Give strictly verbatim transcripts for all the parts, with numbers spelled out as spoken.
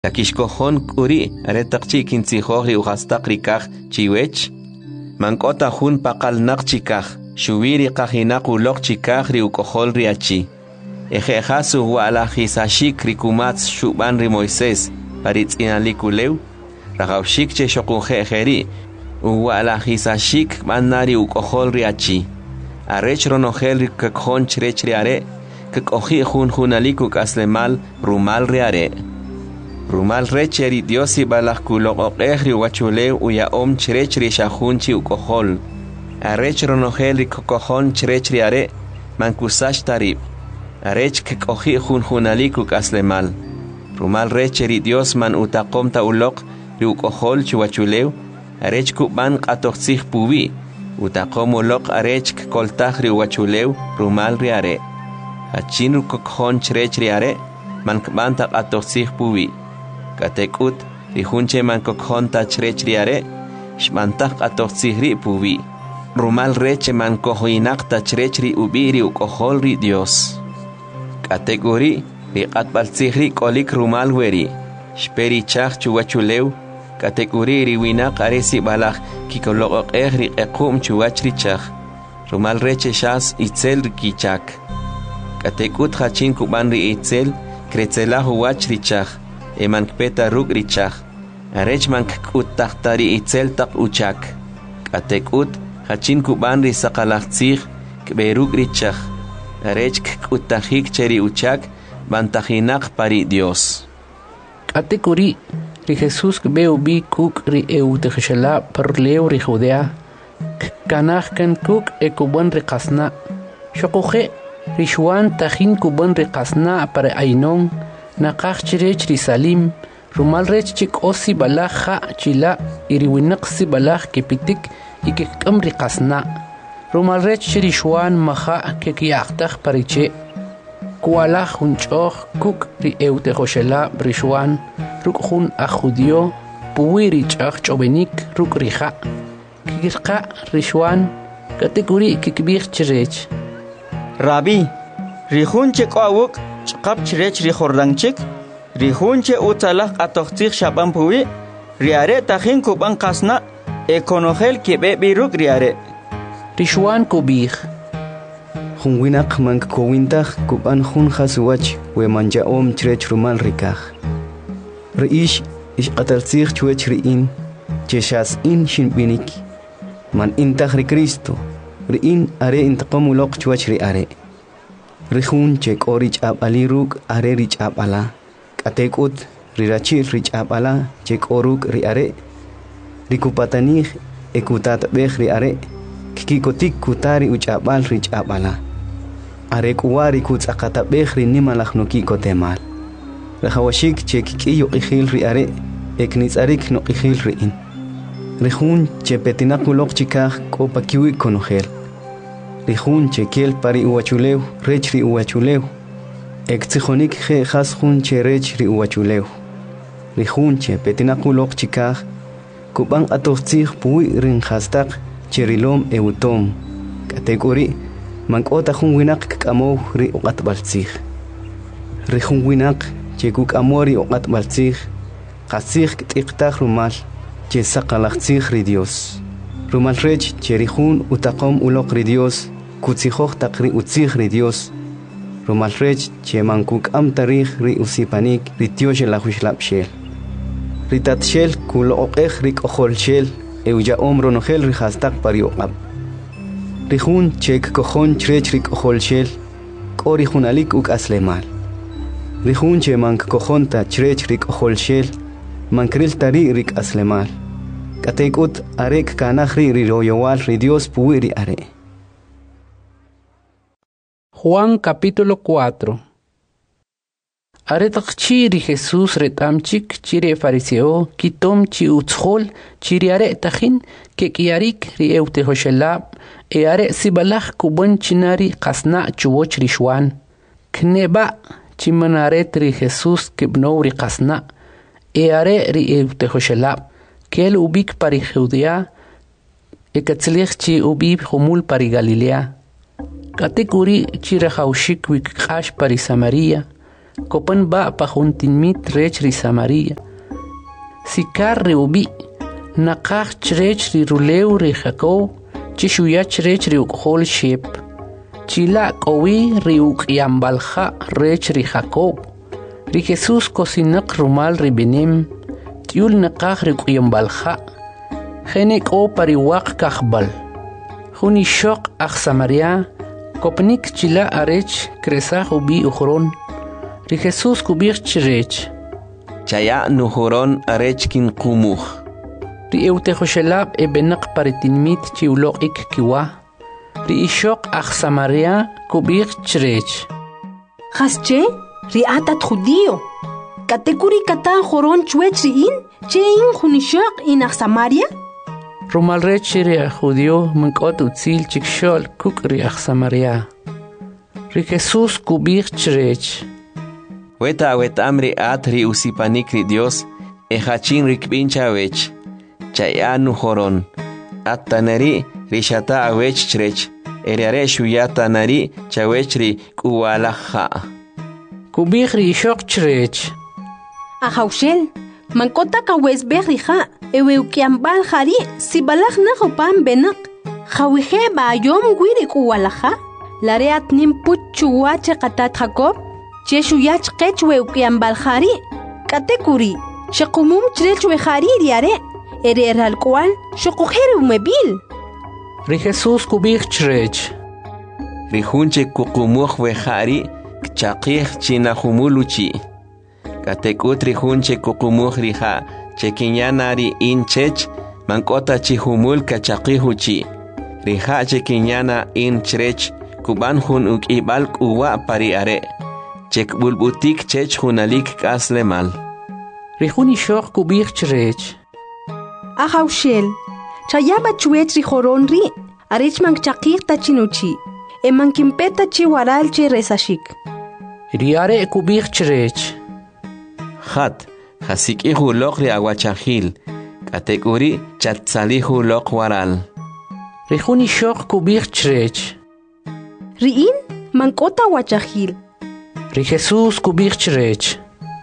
Yakishkojon kuri aretaqchi kintzijojri uqastaqri kaq chiwech. Mankota jun paqal naqchikaj. Shubiri qajinaq uloqchi kajri ukojolri achi. Ejejasu wa'alajisashik rikumats shubanri Moisés paritz'inalikuleu. Raqawshik che shoqunjejeri. Uwa'alajisashik manari ukojolri achi. Arech ronojelri kakjon chrechri are. Kakoji jun junalik ukaslemal rumalri are. Rumal recheri diosi balajkuloqoqejri wachuleu uyaom chrechri shajunchi ukojol. Arech ronojelri kokojon chrechri are. Mankusash tarib. Arech kakoji jun junalik ukaslemal. Rumal recheri dios man utaqomta uloq ri ukojol chuwachuleu. Arech kuban qatoqsij pubi. Utaqom uloq arech koltaj ri wachuleu rumal ri are. Achin rukokjon chrechri are. Mankbanta qatoqsij pubi. Katekut rijunche mankokjon ta chrechri are. Shmantaj qatoqsij ri pubi. Rumal reche mankojoinaq ta chrechri ubiri ukojol ri dios. Kategori ri qatbalsij ri kolik rumal weri. Shperi chaj chuwachuleu. Kategori ri winaq aresi balaj kikoloqoqej ri qequm chuwachri chaj. Rumal reche shas itzel kichak. Katekut hachin kuban ri itzel kretzelaj uwach ri chaj. Emankpeta ruk ri chaj. Arech mankut tahtari itzel tak uchak. Katekut hachin kuban ri saqalajtzij kberuk ri chaj. Arech kutajik cheri uchak bantajinaq pari Dios. Katekuri ri Jesús beu bi kuk ri eutejela perleu ri Judea. Kanaj kan kuk e kuban ri qasna. Shoquje ri Juan tajin kuban ri qasna para Ainon. Naqaj chirech ri Salim. Rumal rech chik osi balaja chila iri winaqsi balaj kepitik y que kamri qasna. Rumal rech chiri Juan maja que kiaqtaj pariche. Kualaj hunchoj kuk ri eutejoshela ri Juan. Ruk jun a judio puwiri chaj chobenik ruk rija. Kikirqa ri Juan kategori kikbir chirech. Rabi, rijunche qawuk chqab chirech ri Jordanchik. Rijunche utalaj atoqtij shaban puwi. Riare tajin kuban qasna ekonojel kebe biruk riare. Ri Juan kubij. Jun winaq mank kowintaj kuban jun khasuwach we manja om chrech rumal rikaj. Riish ish qatalsij chwech riin cheshas in shinbinik. Man intaj ri Cristo. Riin are intaqom uloq chwech ri are. Rijun chek orich abaliruk are rich abala. Katekut rirachir rich abala chek oruk ri are. Rikupatanij ekutat bej ri are. Kikotik kutari uchabal rich abala. Are kuwari kutsaqata bej ri nimalaj no kikotemal. Rajawashik chek kiyo qijil ri are. Eknitzarik no qijil ri in. Rijun che petinakulok chikaj kopa kiwi konojel. Rijun che kiel pari uwachuleu rech ri uwachuleu. Ektsijonik je jasjun che rech ri uwachuleu. Rijun che petinakulok chikaj kuban atoqtzij puwi rin hastak cherilom eutom. Kategori mankota jun winaq k'amow ri uqatbaltzij. Rijun winaq che kuk'amori uqatbaltzij qasij k't'iqtaj rumal che saqalajtzij ri Dios. Rumal rech che rijun utaqom uloq ri Dios kutzijoj taq ri utzij ri Dios. Rumal rech che mankuk'am tarij ri usipanik ri tiox lajuxlab'xel. Ritatxel kuloqej ri k'ojolxel euyaom ronojel ri hastak pari uqab. Rijun chek kojon chrech ri k'ojolxel k'o ri junalik uk'aslemal. Rijun che mank kojonta chrech ri k'ojolxel mankril tari ri k'aslemal. Katekut arek kanaj ri ri royowal ri Dios puwi ri are. Juan capítulo cuatro. Aretaqchi ri Jesús retamchik chire fariseo kitom chi utzjol chiri are tajin ke kiarik ri eutejoshelab e are sibalaj kubon chinari qasna chuwoch ri Juan. Kneba chimanaret ri Jesús kibnou ri qasna e are ri eutejoshelab kel ubik pari Judea e katzlich chi ubib humul pari Galilea. Katekuri chire haushik wik qash pari Samaria. Copan ba pa juntinmit rech ri Samaria. Sikar ri ubi. Nakach chrech ri ruleu ri Jacob. Chishuya chrech ri ukhol shep. Chila kowi ri ukyambalja rech ri Jacob. Ri Jesús cocinak rumal ri benem. Tiul nakach ri ukyambalja. Genek o pariwak kachbal. Juni shok ach Samaria. Kopnik chila arech kresach ubi ukhron. Ri Jesús kubir chrech. Chaya nuhuron arech kin kumuch. Ri eutejoshelab e benak paritinmit chiulok ik kiwa. Ri ishok ach Samaria kubir chrech. Hasche, ri atat judío. Katekuri kata joron chwech ri in, che in junishok in ach Samaria? Rumal rech ri judío munkot utzil chikshol kuk ri ach Samaria. Ri Jesús kubir chrech. Weta wet amri at ri usipanik ri Dios, e hachin ri kbincha wech. Chaya nuhoron. At tanari ri shata awech chrech. Eriare shuyata nari chawech ri kuwalaha. Kubir ri shok chrech. Ahaushel, mankota kawes berrija, ewe ukiambal jari, si balach na hopan benak. Jawije ba yom guiri kuwalaha. Lareat nim puchuache katat Jacob. Cheshu yach qechwe ukiambal jari. Katekuri, shakumum chrechwe jari diare. Ere eral cual, shokujere umebil. Ri Jesús kubir chrech. Ri hunche kukumuch we jari, kchaqih chinahumuluchi. Katekut ri hunche kukumuch rija, chekinyanari in chech, mankota chihumul kachaqihuchi. Rija chekinyana in chrech, kuban hun ukibal kuwa pari are. Chek bulbutik chech hunalik kasle mal. Ri huni shok kubir chrech. Ahaushel, chayaba chuech ri joron ri, arech mang chakir tachinuchi, e mang kimpeta chi waral che resashik. Ri are kubir chrech. Hat, hasik ihu lok ri aguachahil, katekuri chatzalihu lok waral. Ri huni shok kubir chrech. Riin, mankota wachahil. Ri Jesús kubir chrech.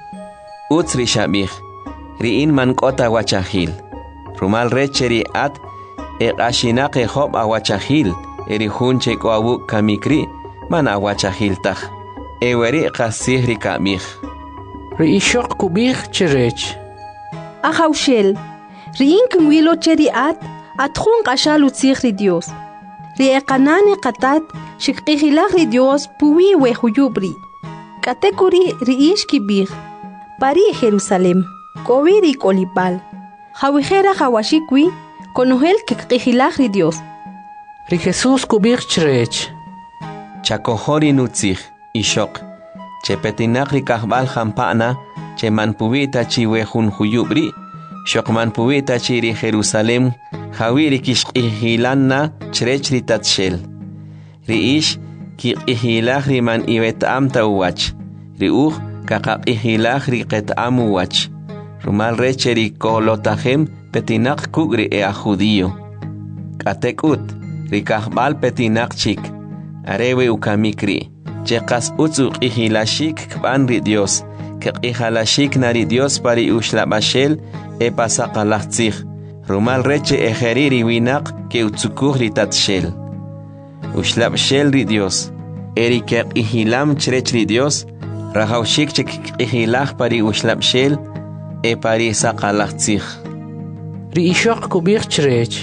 Utz ri shabich, riin mankota wachahil. Rumal recheri at e ashinak e hob awachahil, eri hunche ko awu kamikri, man awachahil tach. E weri qasihri kamich. Ri ishok kubir chrech. Ahaushel, riin kumwilo cheri at, atjun qashal utzich ri Dios. Ri eqanane qatat, shikqihilach ri Dios puwi we huyubri. Katekuri ri ish kibir, pari Jerusalem, koviri kolipal. Jawijera jawashikwi, konohel kikqihilach ri Dios. Ri Jesús kubir chrech. Chakohori nutzich, ishok. Che petinak ri kahbal jampana, che manpubita chi wehun huyubri, shok manpubita chi ri Jerusalem, jawiri kishqihilanna chrech ri tatshel. Ri ish kikqihilach ri man iwet amta uwach. Ri uj kakaqihilach ri qet amu wach. Rumal recheri kolotajem petinak kugri e a judío. Katekut, rikahbal petinak chik. Arewe ukamikri. Chekas utzuk ihilashik kbanri Dios. Kek ihalashik nari Dios pari ushlabashel e pasakalachtzich. Rumal reche ejeriri winak ke utzukuhri tatshel. Ushlabshel ri Dios. Eri kek ihilam chrechri Dios. Rahaushik chek ihilach pari ushlabshel. E pari sakalachtzich. Ri ishok kubir chrech.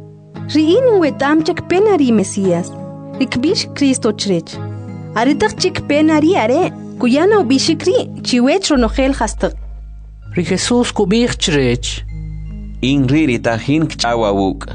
Riin wetam chek penari Mesías. Rikbish Cristo chrech. Aritak chik penari are. Kuyana ubishikri chiwech ronohel hastak. Ri Jesús kubir chrech. In riri tahin kchawawuk.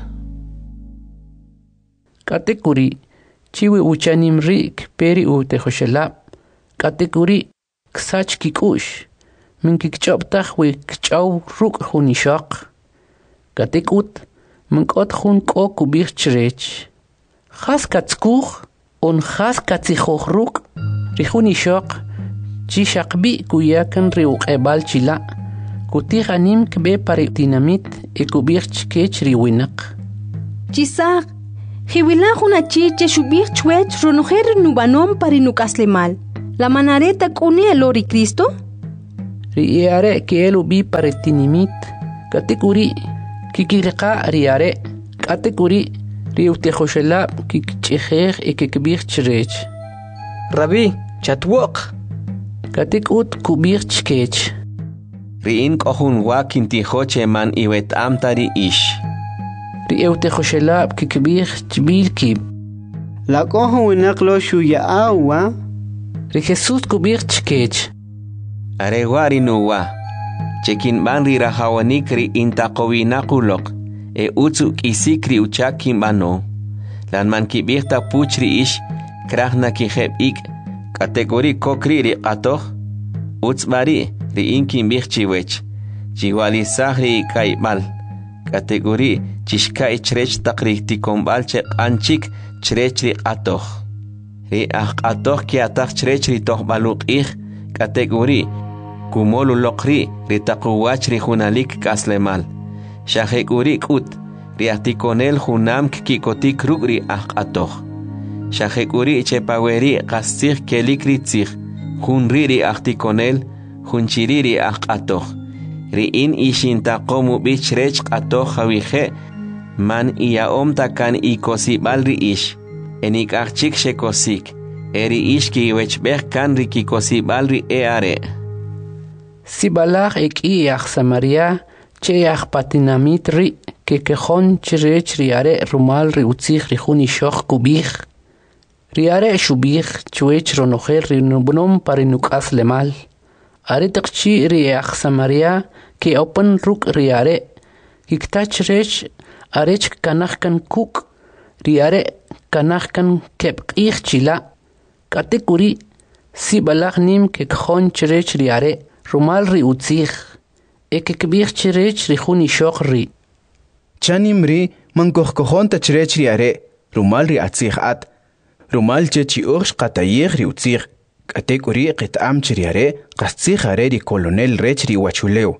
Katekuri chiwi uchanim rik peri utejoshelab. Katekuri ksach kikush. Min kikchoptach we kchaw ruk hunishok. Katekut min kot hun ko kubir chrech. Khas katskuch on khas katzichoch ruk. Rihunishok chishakbi kuyakan riuk ebal chila. Kutihanim kbe pare dinamit e kubir chkech riwinak. Chisak, hiwila huna chiche shubir chwech ronoher nubanom pari nukaslemal. La manareta kune lori Cristo? Riare que el ubi paretinimit. Katekuri kikirqa riare. Katekuri riutejoshela kikchejej e kikbir chrech. Rabbi, chatwok. Katek ut kubir chkech. Riin kohun wakin tijoche man iwet amtari ish. Riutejoshela kikbir chbil kib. La cojo winaklo shuya awa. Ri Jesus kubir chkech. Arewari nuwa. Chekin ban ri rahawanik ri intaqowinakulok. E utsu kisikri uchakin bano. Lan man kibirta puchri ish. Krahna kijeb ik. Kategori kokri ri qatoh. Utsbari ri inkin birchiwech. Chiwali sahri kaibal. Kategori chishka ichrech takri tikombal che anchik chrech ri qatoh. Ri ah qatoh ki atah chrech ri toh baluk ich. Kategori kumolu lokri ri taquwach ri hunalik kaslemal. Shahekuri kut ri atikonel hunam kikotik ruk ri ah qatoh. Shahekuri chepaweri qastir kelikri tzir. Hunri ri artikonel hunchiri ri ah qatoh. Ri in ishintaqomu bichrech qatoh hawije man iaom takan ikosibal ri ish. Enik archik shekosik. Eri ish ki wechbeh kan ri kikosibal ri eare. Sibalach ek i ach Samaria che ach patinamit ri ke kejon chrech riare rumal ri utzich ri huni shoch kubich. Riare shubich chuech ronocher ri nubnom parinukas lemal. Are takchi ri ach Samaria ke open ruk riare. Hikta chrech arech kanachkan kuk. Riare kanachkan kep ich chila. Katekuri sibalach nim ke kejon chrech riare. Rumal ri utzich. Eke kbich chrech ri huni shoch ri. Chanim ri mankoh kohon ta chrech ri are. Rumal ri atzich at. Rumal che chi ursh qatayich ri utzich. Katek uri qitam chri are. Qastzich are ri kolonel rech ri wachuleo.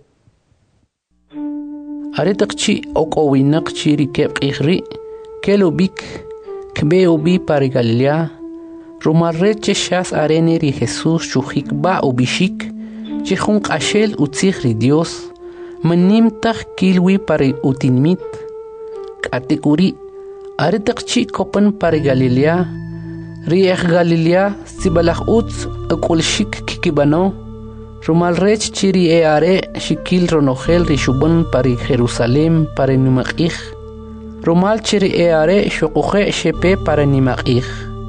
Are takchi oko winak chi ri kep ri. Kelo bik. Kbe ubi pari Galilea. Rumal reche shas arene ri Jesus shuhik ba ubishik. Chihun qashel utzich ri Dios. Manim tach kilwi pari utinmit. Katekuri. Are takchi kopan pari Galilea. Riech Galilea sibalach utz akul shik kikibano. Rumal rech chiri e are shikil ronogel ri shubun pari Jerusalem pari nimakich. Rumal chiri e are shokuche shepe pari nimakich.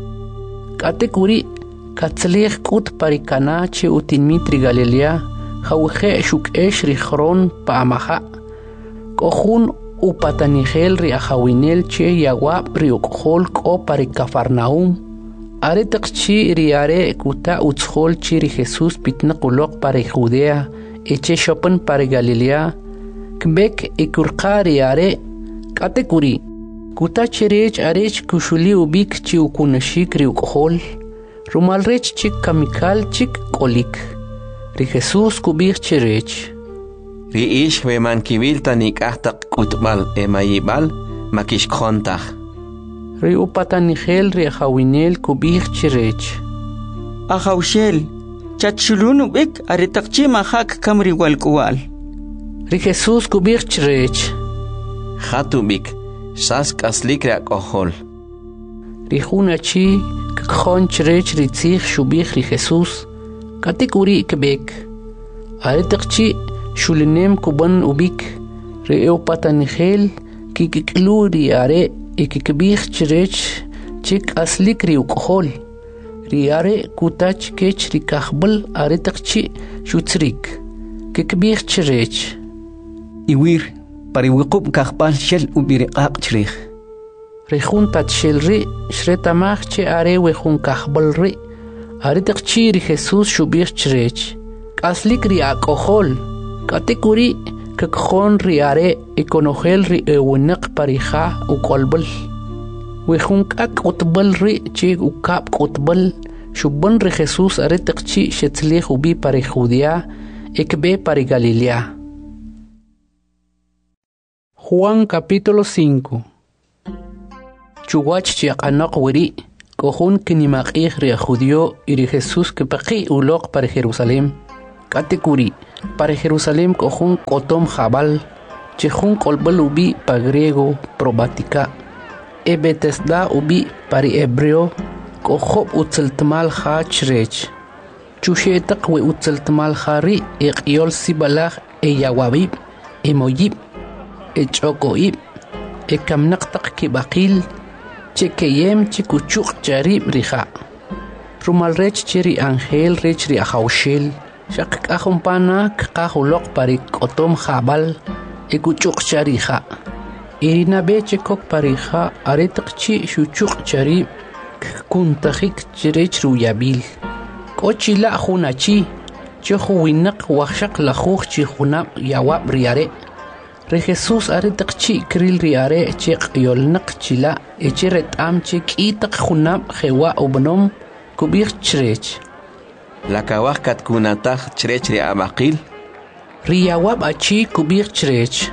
Katekuri. Katzlich kut parikana che utinmitri Galilea, jauche shuk esh ri chron paamaha. Kohun upatanigel ri ajawinel che yagua ri ukhol ko pari Cafarnaum. Are takchi ri are kuta utshol chi ri Jesus pitnakulok pari Judea, eche shopen pari Galilea. Kbek ikurqa ri are katekuri. Kuta chirech arech kushuli ubik chi ukunashik ri ukhol. Rumal rech chik kamikal chik kolik. Ri Jesus kubich chirech. Ri ish we man kibil tanik ahtak kutbal emayibal makish khontach. Ri upatanigel ri ajawinel kubich chirech. Ajawshel, chachulunu bik aritakchi mahak kamri walkuwal. Ri Jesus kubich chirech. Khatubik, sas kaslik ri akohol. Ri hunachi kkhon chrech ri tzich shubich ri Jesus. Katekuri kebek. Are takchi shulinem kuban ubik. Ri upatanigel kikiklu ri are ikikbich chrech chik aslik ri ukhol. Ri are kutach kech ri kahbal are takchi shutzrik. Kikbich chrech. Iwir pari wiqub kahbal shel ubiriqaq chrich. Rejun tatshilri shretamach che are wejun kahbal ri. Are takchi ri Jesus shubich chrech. Kaslik ri akohol. Katekuri kakjon ri are ikonogel ri ewinak parija ukolbal. Wejun kak utbal ri che ukap utbal. Shubban ri Jesus are takchi shetzlich ubi pari Judea ekbe pari Galilea. Juan capítulo cinco. Chuwach chiaqanaq wiri Cojun kinimaqih ria judío y ri Jesús que paqi uloq para Jerusalén. Katekuri para Jerusalén cojun kotom jabal. Chejun kolbal ubi pa griego probatica. E Betesda ubi pari hebreo. Kojob utzeltmal ha chrech. Chushetak we utzeltmal hari e qiol sibalaj e yawabib e moyib e chokoib e kamnaqtaq kibaqil. Chekeyem chikuchuk charib riha. Rumal rech chiri angel rech ri ahaushel. Shak kahumpana kahulok parik otom jabal. Ekuchuk chariha. Irina beche kok pariha aretak chi shuchuk charib. Kuntajik chirech ruyabil. Kochila hunachi. Chohu winak wahshak lahuch chihunab yawab riare. Re Jesús aretak chi kril riare chek yolnak chila echeret am chek itak hunab jewa ubnom kubir chrech. La kawak kat kunatah chrech ri abaqil. Riyawab achi kubir chrech.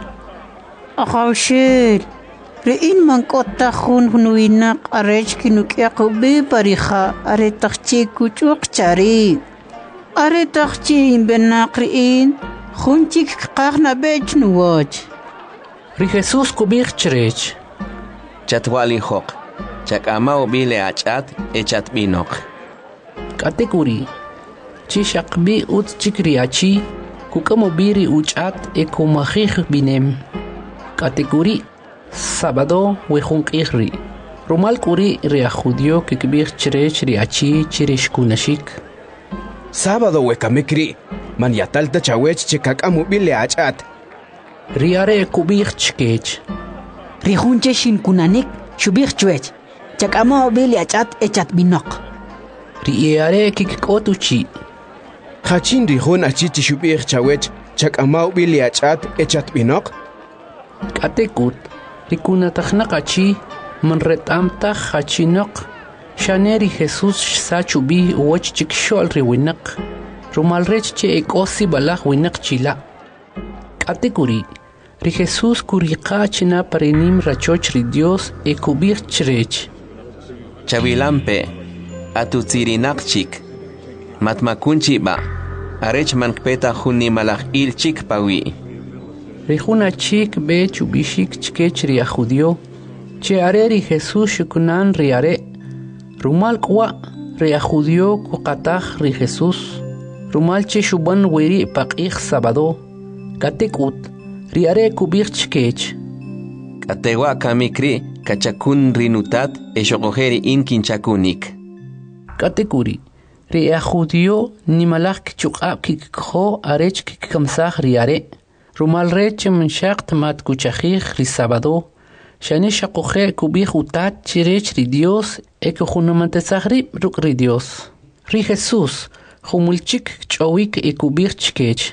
Ahaushel. Rein mankota hun hunuinak arech kinukya kubi pariha aretak chi kuchuk chari. Aretak chi imbenak rein. Junchik qaqna bech nuwach. Ri Jesús kubir chrech. Chatwali hok. Chakama ubile achat echat binok. Katekuri. Chi shakbi ut chikriachi. Kukamobiri uchat e kumahih binem. Katekuri. Sábado wejunkihri. Rumal kuri ria judío que kubir chrech riachi chirish kunashik. Sábado wekamikri. Man yatalta chawech chekak amubile achat. Riare kubir chkech. Rihunche shin kunanik shubir chwech. Chakama obili achat echat binok. Riare kikotuchi. Hachin rihun achichi shubir chawech chakama ubile achat echat binok. Katekut. Rikunatachnakachi. Man retamta hachinok. Shaneri Jesús sachubi uoch chikshol riwinak. Rumal rech che ekosi balaj winak chila. Katekuri. Ri Jesús kuriqa china parenim rachoch ri Dios e kubir chrech. Chavilampe. Atutzirinak chik. Matmakunchi ba. Arech mankpeta hunni malaj il chik pawi. Ri juna chik be chubishik chkech ri judío. Che are ri Jesús shukunan ri are. Rumal kwa ri judío kuqataj ri Jesús. Rumal che shuban weri paqih sábado. Katekut. Riare kubir chkech. Katewa kamikri kachakun rinutat e shokojeri in kinchakunik. Katekuri. Ria judío ni malak chukab kikho arech kikamsah riare. Rumal reche menshakt mat kuchajih ri sábado. Shane shakoje kubir utat chirech ri Dios e kuhunamatesahri ruk ri Dios. Ri Jesús. Humulchik chowik e kubir chkech.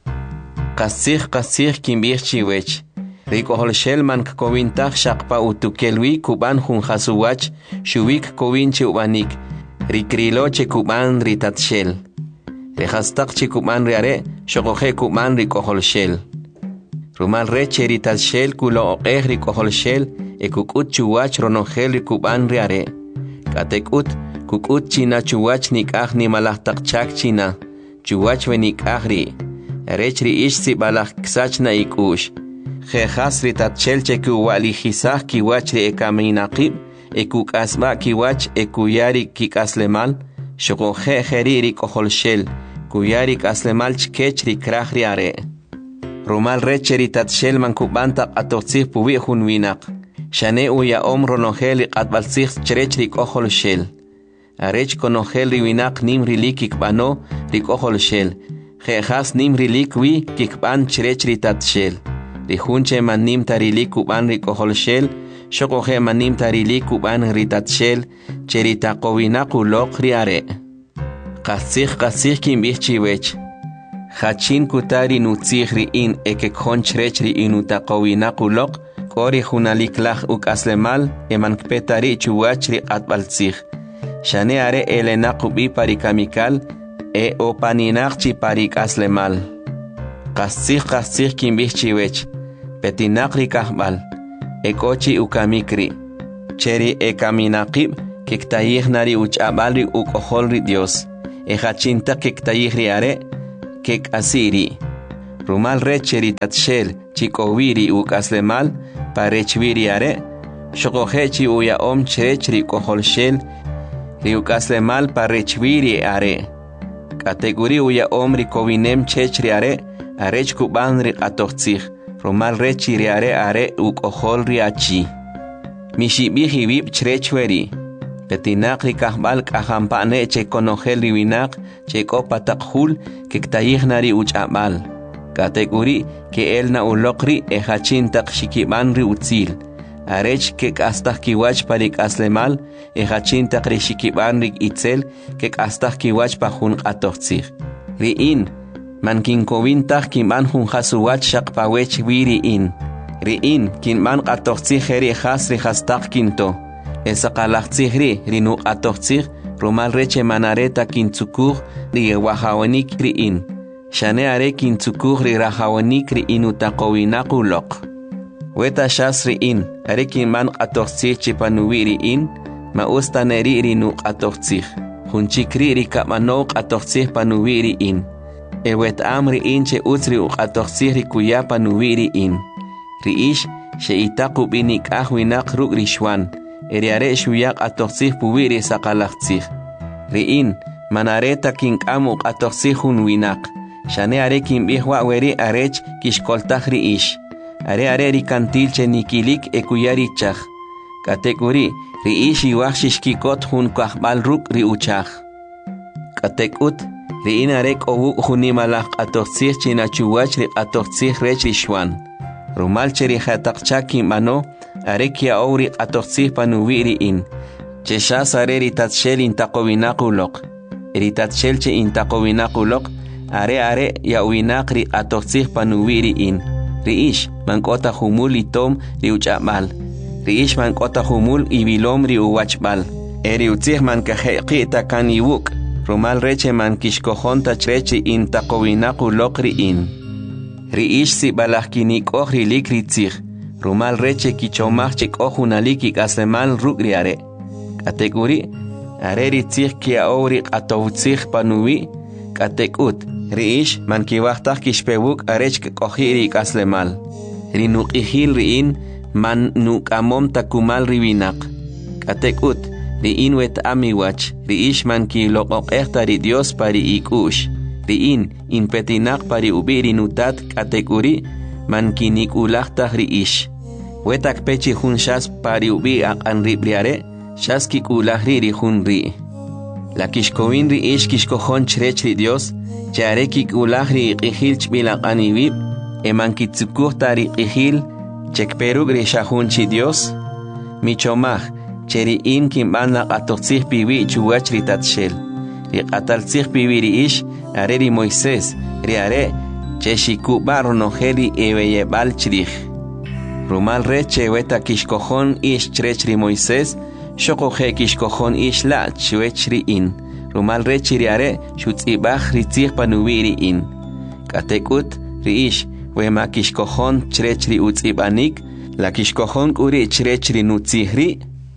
Qasih qasih kimbir chiwech. Riko holshel man kovintah shaqpa utukelwi kuban hun hasuwach shuwik kovin ubanik. Rikrilo che kuban ritatshel. Rehastak che kuban riare shokoje kuban riko holshel. Rumal reche ritatshel kulo oqeh riko holshel e kukut chuwach ronogel rikuban riare. Katekut kukut china chuwach nikah ni malah takchak china. Chuwach we nikahri. Rechri ish si balak ksachna ikush. Jejas ritatchel che kuwali hisah kiwach ri ekaminaqib. Ekuk asba kiwach ekuyari kikaslemal. Shokoje jeriri koholshel. Kuyari kaslemal chkech ri krah riare. Rumal reche ritatchel man kubanta atotzih puwi hunwinak. Shane uya om ronogel qatbalsih chrech ri koholshel. Arech konogel riwinak nim rilikik bano rikohol shel. Jejas nim rilikwi kikban chrech ritatshel. Rihunche manim tarilik kuban rikohol shel. Shokoje manim tarilik kuban ritatshel. Cherita kowinaku lok riare. Qasih qasih kimbih chiwech. Hachin kutari nutzih riin ekekon chrech riinuta kowinaku lok. Kori hunalik lach uk aslemal emankpetari chuwach ri atbalsih. Shane are elenaqubi parikamikal e opaninaqchi parik aslemal. Qasih qasih kimbih chiwech. Petinaqri kahbal. Ekochi ukamikri. Cheri ekaminaqib kektayih nari uch'abal ukohol ri Dios ejachinta kektayih ri are kek asiri rumal recheri tatshel chikowiri ukaslemal parechviri are shokohechi uya om cherechri koholshel ri ukaslemal parechviri are kategori uya om ri kovinem chechri are arech kuban ri qatochtzih rumal rechi ri are are ukohol ri achi mishibihi vib cherechweri petinak ri kahbal kahampane che konogel ri winak che kopatakhul kektayih nari uch'abal kategori que el na ulokri ejachintak shikiban ri utzil arech ke kastak kiwach parik aslemal ejachintak ri shikiban ri itzel ke kastak kiwach pa jun qatochtzih ri in man kinkovintak kiman jun hasuwach shaqpawech wiri in ri in kinman qatochtzih ri has ri hastak kinto esa qalachtzih ri ri nu qatochtzih rumal reche manareta kintzukur ri wahawanik ri in shane are kintzukur ri rahawanik ri inutaqowinaquloq weta shas ri in are kinman qatochtzih chipanuwi ri in ma ustaneri ri nu qatochtzih junchikri ri kamano qatochtzih panuwi ri in ewet amri in che utri qatochtzih ri kuya panuwi ri in ri ish she itaqu binik ahwinak ruk ri shwan eri are shuyak qatochtzih puwi ri saqalachtzih ri in manareta kinkamu qatochtzih hun winak shane are kimbihwa weri arech kishkoltaj ri ish are are ri kantil che nikilik ekuyari chaj kategori ri ish iwaj shishkikot hun kahbal ruk ri uchaj katekut ri in are kowu hunimalaj qatochtzih chinachuwach ri qatochtzih rech ri shwan rumal che ri jataqcha kimbano are kia owri qatochtzih panuwi ri in che shas are ri tatshel intaqowinaquloq ri tatshel che intaqowinaquloq are are ya winak ri qatochtzih panuwi ri in ri ish mankota humul itom ri uch'abal ri ish mankota humul ibilom ri uwachbal eri utzih mankajeqi takan iwuk rumal reche mankishkojon tachrechi intaqowinaquloq ri in ri ish si balajkinik'oj ri lik ri tzij rumal reche kichomaj chik'oj unalik ik'aslemal ruk' ri are kategori are ri tzij kia owri q'atowtzij panuwi katekut ri ish man kiwajtaj kixpewuk arech k'oji ri ik'aslemal ri nuq'ijil ri in man nuk'amom takumal ri winaq katekut ri in wet amiwach ri ish man kiloq'oq'ejta ri Dios pari ik'ux ri in inpetinaq pari ubi ri nutat kategori man kinik'ulajtaj ri ish wetak pechi jun shas pari ubi aq'an rib ri are shas kik'ulaj ri ri jun ri la kishkowin ri ish kishkojon chrech ri Dios chare kik'ulaj ri iq'ijil ch'bil aq'an iwib eman kitzukuj ta ri iq'ijil chekperuk ri xajun chi Dios michomaj che ri in kinb'an la q'atochtzij piwi chuwach ri tatshel ri q'ataltzij piwi ri ish are ri Moisés ri are che xikub'a ronojel ri ebeyeb'al chrij rumal rech che weta kixkojon ish chrech ri Moisés xoqoje kixkojon ish la chwech ri in rumal rech ri are xutz'ib'aj ri tzij panuwi ri in katekut ri ish wema kixkojon chrech ri utz'ib'anik la kixkojon k'uri chrech ri nutzij ri.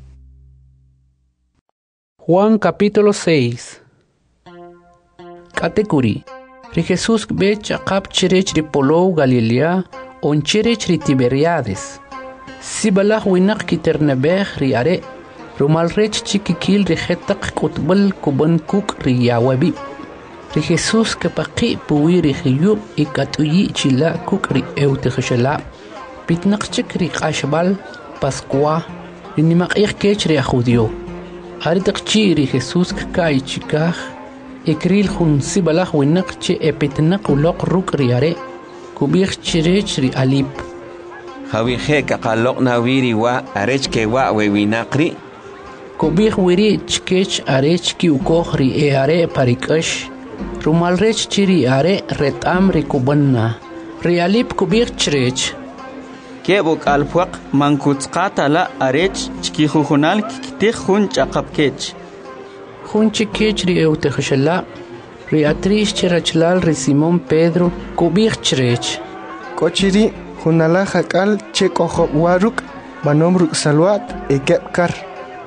Juan capítulo seis. Katekuri ri Jesús be chaqap chrech ri polow Galilea on chrech ri Tiberiades sibalaj winak kiternebej ri are rumal rech chikikil ri jetaq kutbal kuban kuk ri yawabi ri Jesús kapaqi puwi ri khiyub ikatuyi chila kuk ri ewtkhshala pitnaq chik ri qashbal Pascua ri nimaqih kech ri judio haritaq chi ri Jesús kai chikaj ikril jun sibalaj winak che epitnaq uloq ruk ri are kubij chirech ri alip Jawije kaqaloq nawiri wa arech ke wa we winaqri kubij wiri chkech arech ki ukoj ri e are parikash rumal rech chiri are retam ri kubanna ri alip kubij chirech kebuk alfuaq mankutzqata la arech chkijujunal kiktij jun chaqapkech jun chikech ri ewtkhshala ri atrish chirachlal ri Simón Pedro kubij chirech kochiri junala jakal che kojob waruk manom ruk salwat ekepkar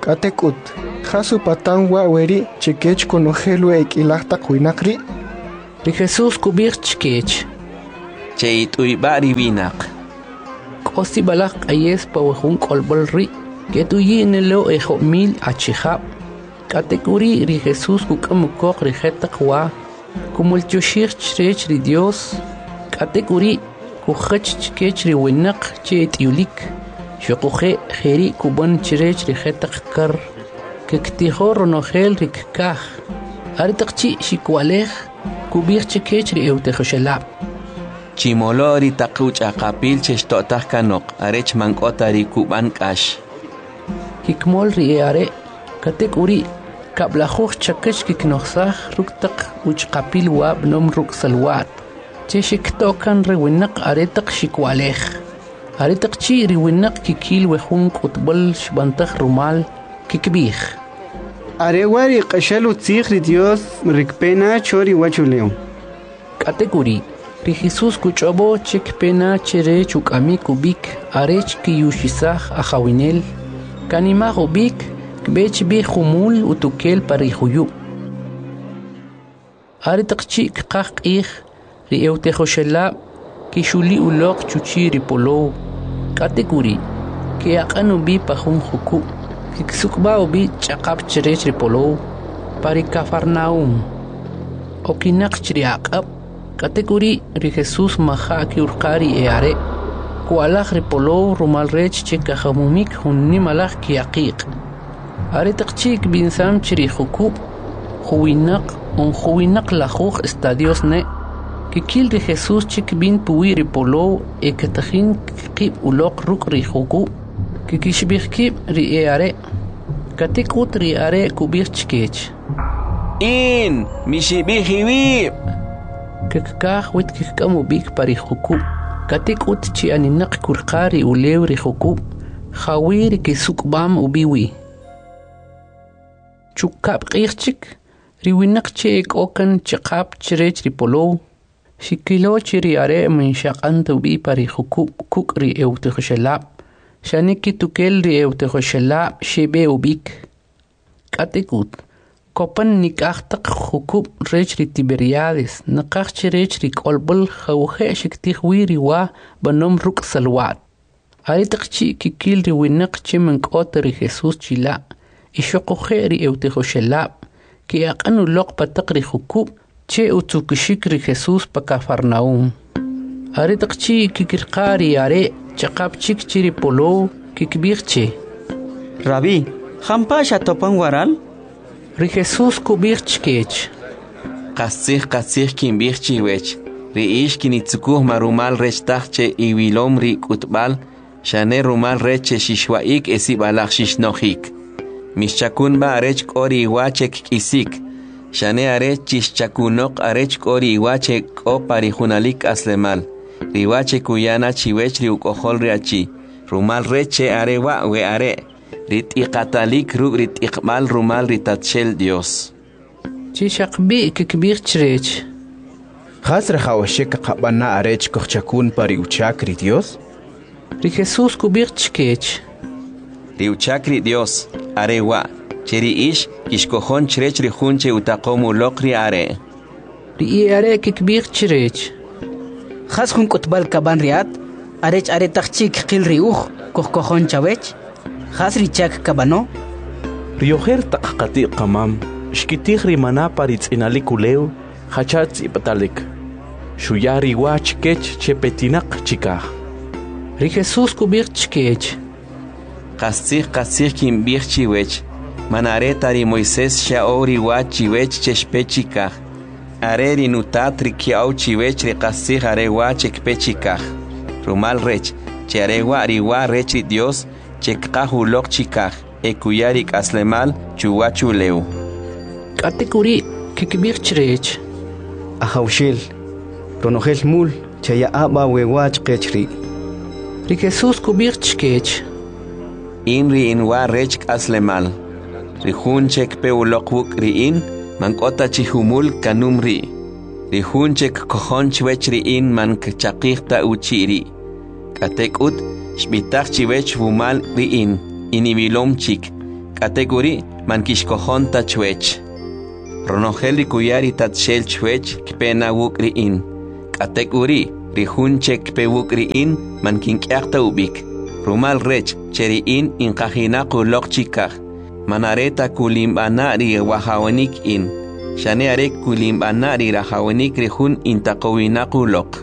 Katekut, Jasu patangwa weri chikech konojelu ekilahta kuinakri. Ri Jesús kubir chikech. Cheit uibari vinak. Kosti balak ayes pawahun kolbol ri. Ketuyi nelo ejo mil achihab. Katekuri ri Jesús kukamukok ri hetakwa. Kumulchushir chrech ri Dios. Katekuri kuchach chikech ri winak chet yulik. Shokuche jeri kuban chrech ri hetak kar. Kektijo ronogel ri kkaj. Aritakchi shikwalej. Kubir chikech ri eutejoshelab. Chimolo ri takuch akapil cheshtotaj kanok. Arech mankota ri kuban kash. Hikmol ri are. Katek uri. Kablajuj chakech kiknoxaj ruktak uchqapil wab nom ruk salwat. Cheshik tokan ri winak aretak shikwalej. Aretak chi ri winak kikil wejun kutbol shbantaj rumal kikbij. Arewari qashalu tzigri Dios rikpena chori wachuleo. Katekuri. Ri Jesús kuchobo chekpena chere chukami kubik arech kiyushisaj ajawinel. Kanima ubik kbech bi khumul utukel parihuyu. Aritakchi kqaqih ri eutejoshelab kishuli ulok chuchi ripolo. Katekuri. Ke aqanu bi pajun huku. Kiksukba ubi chaqab cherech ripolo. Pari Cafarnaum. Okinak chiriaqab. Katekuri ri Jesús maha ki urqari eare. Kualaj ripolo rumal rech chekajamumik hunni malaj ki aqiq. Aritakchik binsam chiri hukub. Huwinak un huwinak lajuj estadios ne. Kikil ri Jesús chik bin puwi ripolo e ketajin kib ulok ruk ri hukub. Kikishbihkib ri eare. Katekut ri are kubir chikech. In mishibihiwib. Kekaj wit kikamu bik pari hukub. Katekut chi aninak kurqari ulew ri hukub. Khawir kisukbam ubiwi. Chukab qirchik. Riwinak chek okan chikab chirech ripolo. Shikilo chiri are min shaqan tubi pari hukub kuk ri eutejoshelab. Shaniki tukel ri eutejoshelab shebe ubik. Katekut. Kopan nikachtak hukub rech ri Tiberiades. Nakach chirech ri kolbol khawhe shiktihwi riwa banom ruk salwat. Aritakchi kikil ri winak chimenkot ri Jesús chila. Ishokohe ri eutejoshelab. Ki aqanu lok patak ri hukub. Che utukishik ri Jesús pa Cafarnaum. Aritakchi kikirqari are. Chaqab chik chiri polo kikbirche. Rabí, jampasha topan waral? Ri Jesús kubirchkech. Qasih qasih kimbirchi wech. Ri ish kinitzukuh marumal rech tahche iwilom ri kutbal. Shane rumal reche shishwaik esibalach shishnohik. Mishchakunba arech kori iwachek kisik. Shane arech chishchakunok arech kori iwachek o parijunalik aslemal. Riwache kuyana chiwech ri ukohol riachi. Rumal reche arewa we are. Rit iqatalik rug rit iqmal rumal ritatshel Dios. Chishakbi kikbirchrech. Khasra khawashek qabana arech kochakun pari uchakri Dios. Ri Jesús kubirchkech. Ri uchakri Dios arewa. Cheri ish kishkohon chrech ri hunche utakomu lokri are. Ri are kikbirchrech. Khas hun kutbal kaban riat, arech are takchik qil riuj, kohkohon chawech, khas richak kabano. Riojer taqqati qamam, shkitih rimana paritz inalikuleu, hachatz ipatalik. Shuyari wach kech chepetinak chikah. Ri Jesús kubir chkech. Qasih qasih kimbir chiwech. Manare tari Moisés shaori wach chiwech cheshpechikah. Areri nutatri kiau chiwech ri qasih arewa chekpechikah. Rumal rech, che arewa ariwa rech Dios, chekqahu lok chikah, ekuyarik aslemal chuwachu leu. Katekuri kikbir chrech. Ahawshel, ronogel mul, chaya aba wewach kechri. Ri Jesús kubir chkech. Inri inwa rech aslemal. Rihun chekpe ulokwuk ri in, mankota chihumul kanumri. Rihunchek kohon chwechri in man kachakirta uchiri. Katekut, shbitach chiwech vumal ri in, inibilom chik. Kategori man kishkohonta chwech. Ronogel kuyari tatshel chwech kpena wukri in. Kategori rihunche kpe wukri in man kinkyakta ubik. Rumal rech cheri in inkahina kulok chikah. Manareta kulimbana ri wahawanik in. Shane arek kulimbana ri rahawanik rihun intakowina kulok.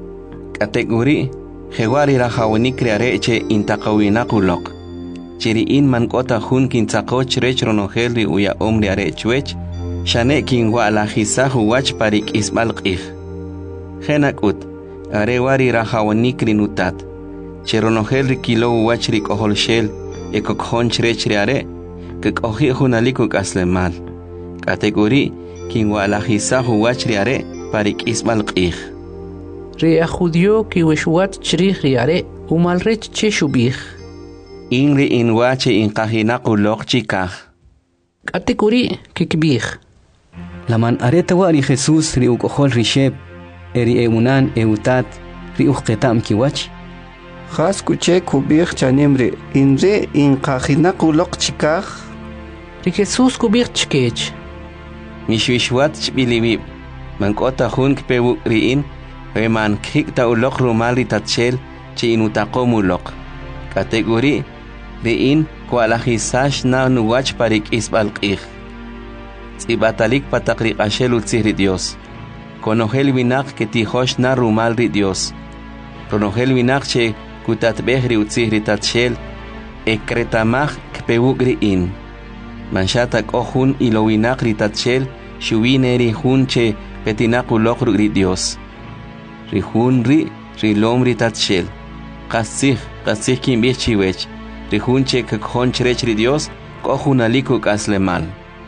Kategori Hewari rahawanik riareche intakawina kulok. Chiri in man kota hun kintzako chrech ronogel ri uya om riarechwech. Shane kinwa la hisahu wach parik isbalqih. Henakut, arewari rahawanik rinutat. Cheronogel ri kilo wach ri kohol shel, ekokon chrech riare, kekohi hunalikuk aslemal. Kategori kinwa la hisahu wach riare parik isbalqih. Ria judio ki wishwat chrih riare umalrech che shubih. Inri inwache inkahinaku lok chikah. Kategori kikbih. Laman areta wari Jesús ri ukohol risheb, eri eunan eutat ri uqetam kiwach. Khas kuche kubih chanemre inre inkahinaku lok chikah. Ri Jesús kubih chkech. Mishwishwat chbilibib. Mankota hun kpewu riin. Reman kikta ulok rumali tatchel chi inutako mulok. Kategori riin kualahisash na nuwach parik isbalqih. Tsibatalik patakri ashel utzihri Dios. Konogel winak que tijosh na rumal ri Dios. Konogel winak che kutatbehri utzihri tatchel ekretamach kpewugri in. Manshatak ohun ilo winak ri tatchel shuvineri hun che petinak ulok ri Dios. Rihun ri rilom ri tatshel. Kasih, kasih kimbih chiwech. Rihun che kakon chrech ri Dios, kohun aliku kaslemal.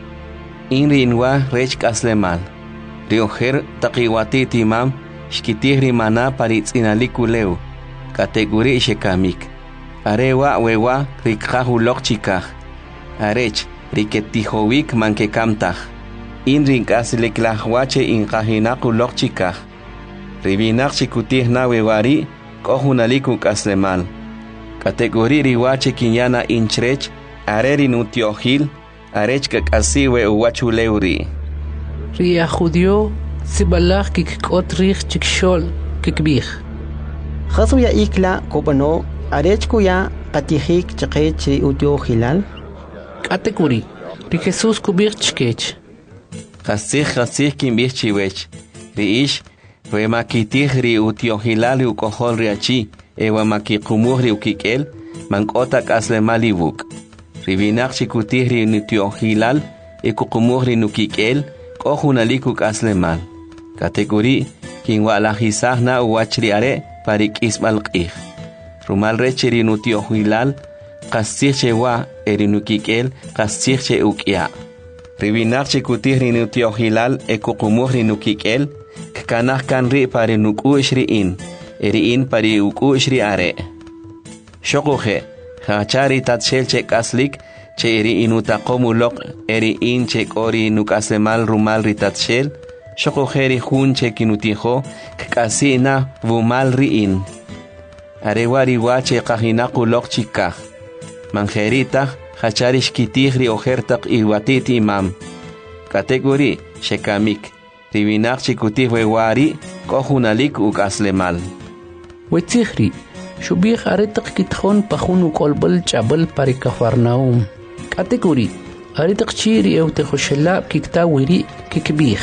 Inri inwa rech kaslemal. Rioher takiwati timam, shkitih ri mana paritz inaliku leu. Kategori shekamik. Arewa wewa rikhahu lok chikah. Arech riketihowik mankekamtah. Inri kasleklahwache inkahinaku lok chikah. Ribinak chikutih na wewari, kohunaliku kaslemal. Kategori riwache kinyana inchrech, areri nutiohil, arech kakasiwe uwachuleuri. Ria judio, sibalach kikot rich chikshol, kikbih. Khasu ya ikla kopano, arech kuya katihik chakech ri utio hilal. Kategori, ri Jesus kubih chkech. Khasih khasih kimbih chiwech. Riish, we makitihri utiohilali ukohol riachi, ewa makikumuhri ukikel, mankotak aslemalibuk. Ribinak chikutihri nutiohilal, ekukumuhri nukikel, kohunalikuk aslemal. Kategori, kinwa alahisah na uwachriare, parik isbalqih. Rumal recheri nutiohilal, kasihche wa erinukikel, kasihche ukia. Ribinak chikutihri nutiohilal, ekukumuhri nukikel, kanah kanri pari nuku ishriin, eriin pari uku ishri are. Shokuhe, hachari tatshel che kaslik, che eri inutakomulok, eriin che kori nukasemal rumal ri tatshel, shokuhe ri hun che kinutiho, kasina vumal riin. Arewari wache kahinakulok chikah. Manjerita, hachari shkitihri ojertak iwatit imam. Kategori, shekamik. Ribinak chikutih wewari, kohunalik ukaslemal. Wetzihri, shubih aretak kitkhon pahun ukolbal chabal pari Kafarnaum. Kategori, aretak chiri eutejoshela kikta wiri kikbih.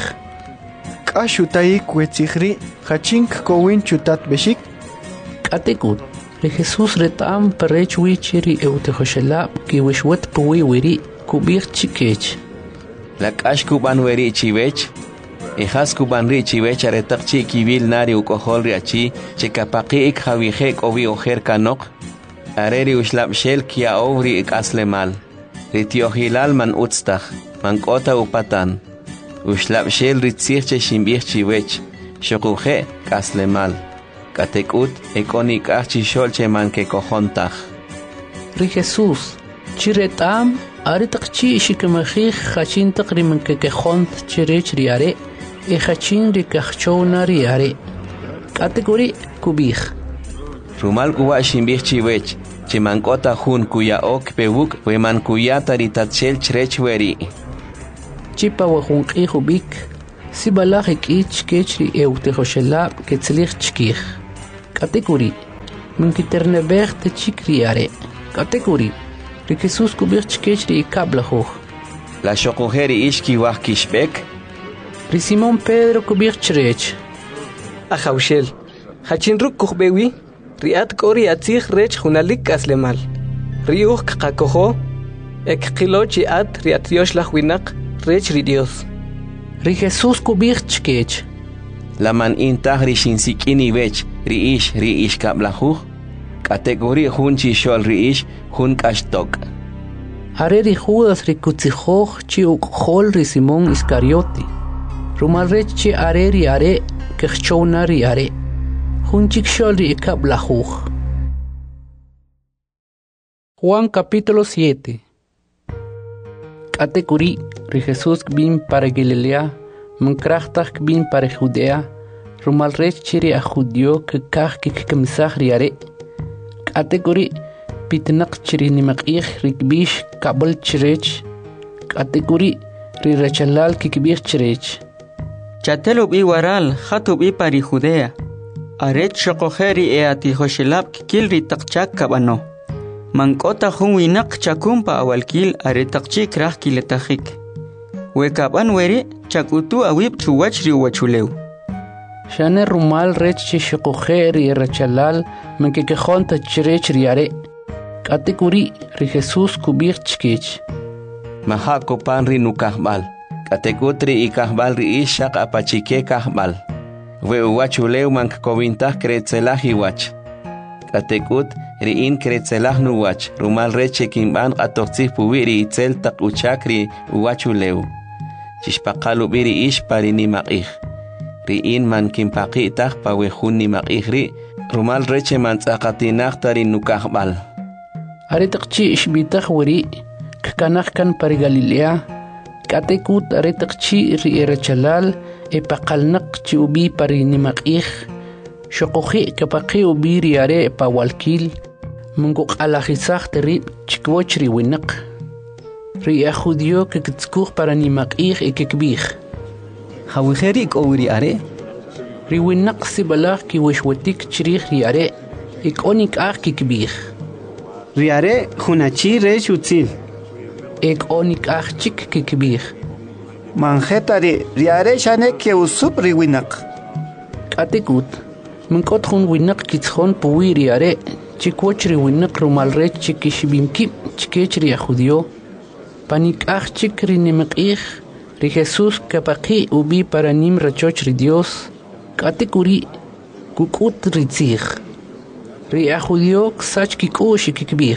Kashutaik wetzihri, hachink kowin chutat beshik. Kategori, re Jesus retam parech wichiri eutejoshela kiwishwet puwi wiri kubih chikech. Lakash kuban wiri chiwech. Ijas kubanri chiwech aretak chi kibil nari ukohol riachi chekapaki ik hawihek ovi ojer kanok areri ushlab shel kia ovri ik aslemal ritiohilal man utstach man kota upatan ushlab shel ritzirche shimbich chiwech shokuhe kaslemal katekut ekonik archi sholche man ke kohontach. Ri Jesus chiretam aretak chi shikemachich hachin takriman ke kehont chirech riare Ejachin rikachona riare. Kategori kubih. Rumal kuwa shimbich chiwech, chimankota hun kuya ok pewuk weman kuyata ritachel chrech weri chipa wahun qihubik sibalaj ikich kechri eutejoshelab ketzlich chkij katekuri minkiternebej te chikriare katekuri ri Jesus kubich chkechri ikablajo la shokujeri ishki wah kishbek ri Simón Pedro kubich chrech Ajaushel hachin ruk kuhbewi riat kori atzig rech hunalik aslemal riuh qakojo ek qilochi at riat Dios lahwinak rech ri Dios ri Jesus kubich chkech la man intah ri shinsikini wech ri ish ri ish kablaju kategori hun chi shol ri ish hun kashtok are ri Judas ri kutzijoj chi ukhol ri Simón Iscariote rumal rech chi are ri are kechona ri are hun chik shol ri kablaju. Juan capítulo siete. Katekuri ri Jesus bin para Galilea mankrachtak bin para Judea rumal rech chi ri a judio ke kach ke kemsach ri are katekuri pitnak chiri nimakih rikbish kabel chirech kategori ri rechalal kikbih chirech chatelo bi waral khatu bi pari Judea aret shoqojeri e ati hoshelab kil ri taqchak kabano mankota hunwinak chakumpa awalkil aret taqchik rah kiletahik we kaban weri chakutu awib chuwach ri wachuleu shane rumal rech shoqojeri rechalal menkekehonta chirech ri are kategori ri Jesus kubir chkech mahako pan ri nukahbal kategotri ikahbal ri ishaq apachike kahbal we wachuleu mank kovintah kretzelah iwach kategut ri in kretzelah nuwach rumal reche kimban qatoqtzih puwiri itzel taq uchakri wachuleu chishpaqalu biri ish pari nimaqih ri in man kimpaqitah pawe hun nimaqih ri rumal reche man tzaqatinah tari nukahbal aretaqchi ishbitah wari kakanah kan par Galilea katekut aretaqchi ri erachalal e paqalnaq chi ubi par nimaqih shoqoji kapaqi ubi ri are pa walkil munguq alahisah teri chikwoch ri winaq ri ajudio kektskuq para nimaqih e kekbih hawiheri kowri are ri winaq sibalah ki wishwatik chirih ri are ikonik ah kekbih riare hunachi resh utzil ek onik achik kikbih manjetari riare shane ke usup riwinak katekut minkot hun winak kitkhon puwi riare chikwoch ri winak rumal rech chikishbimki chikech ri judio panik achik ri nimqih ri Jesus kapaqi ubi para nim rachoch ri Dios katekuri kukut ritzih ri ajudio ksach kikush kikbih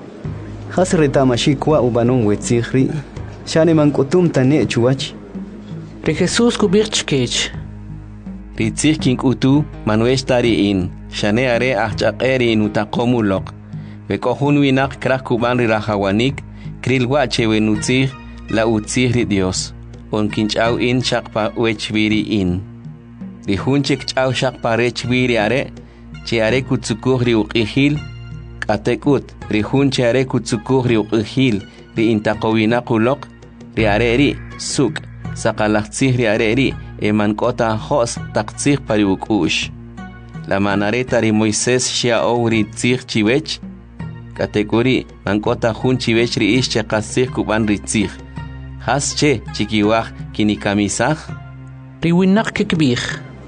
hasre tamashikwa ubanon wetzihri shane mankutum tane chuwach ri Jesus kubir chkech ritzih kinkutu manuesh tari in shane are achaqeri nutaqomulok bekohun winak krak kuban ri rahawanik krilwa chewe nutzih la utzih ri Dios on kinchau in shaqpa wechviri in ri hunchik chau shaqpa rechviri are chiare kutsukuhri uqihil katekut ri hun chiare kutsukuhri uqihil ri intaqowina qulok ri areri suk saqalaxtzih ri areri emankota hos taqtzih pari ukush la manareta ri Moisés shia owri tzih chiwech katekuri mankota hun chiwech ri ish cheqatzih kuban ri tzih has che chikiwaj kinikamisaj ri winaq kikbih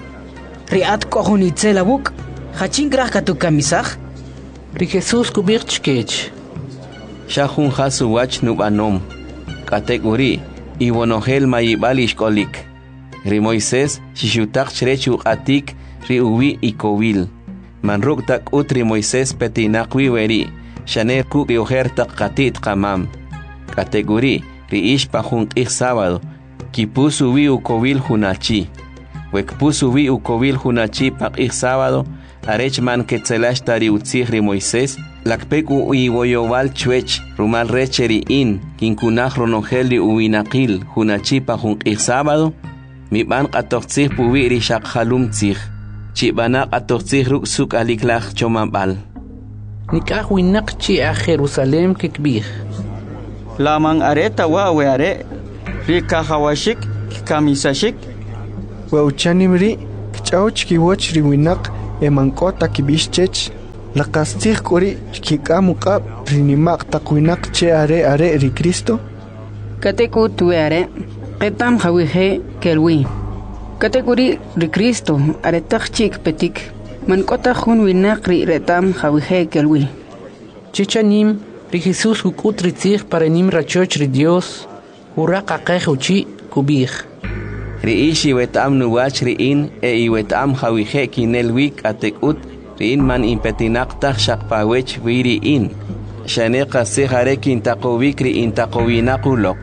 ri at kohunitzelabuk hachin grah katu kamisaj ri Jesus kubir chkech shahun hasu wach nubanom kategori iwonohel mayibalish kolik ri Moisés shishutak chrechu atik ri uwi ikowil manruk tak utri Moisés petinaqwi weri shane ku rioherta qatit qamam kategori ri ishpa hun qih sábado kipusu wi ukowil hunachi wekpusu wi ukowil hunachi paqih sábado arech man ketzelash tari utzih ri Moisés lakpeku iwoyowal chwech rumal recheri in kinkunaj ronogeli uwinaqil hunachipa junqih sábado miban qatoqtzih puwi ri shaqhalum tzih chibana qatoqtzih ruk suk aliklaj chomabal nikah winak chi a Jerusalem kikbih. Laman areta wa weare rika hawashik kamisashik Wauchanimri kchauch kiwoch riwinak emankota kibishchech laqastig kuri kikamuqab rinimaq taqwinak che are are ri Cristo Kateku tuare qetam khawihe kelwi Kategori ri Cristo are tachik petik mankota khun winak ri retam khawihe kelwi Chichanim ri Jesus kukutritzig para nim rachoch ri Dios uraqa qehuchi kubih Riishi wetam nuwach riin e iwetam hawihe kinelwik atekut riin man impetinaqtaq shaqpawech wiriin shaneqa sihare kintaqowik riin taqowinaquloq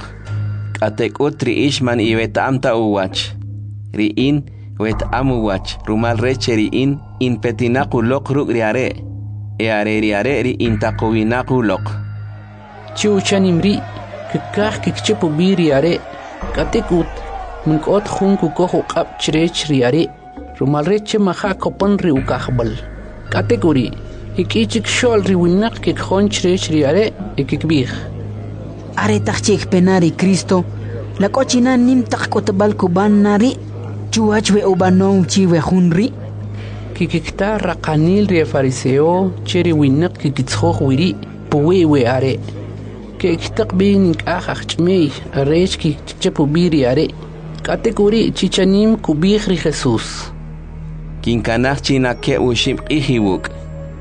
atekut riish man iwetam ta uwach riin wetam uwach rumal reche riin impetinaquloq ruk riare e are riare riin taqowinaquloq Chiuchanimri kikah kikchepu biriare katekut Mungkot khun kukoh qab chrech riare rumal reche maha kopan ri ukahbal kategori ikichik shol ri winak ke khon chrech riare ikikbih Are tachik penari Cristo la cochina nim takotbal kuban nari chuach we ubanon chi we khunri kikikta raqanil ri fariseo cheri winak kikitskho wiri puwe we are ke iktaqbin akh chmei arech ki chepu biri are Kategori chichanim kubih ri Jesus. Kinkanach china ke ushim ihiwuk.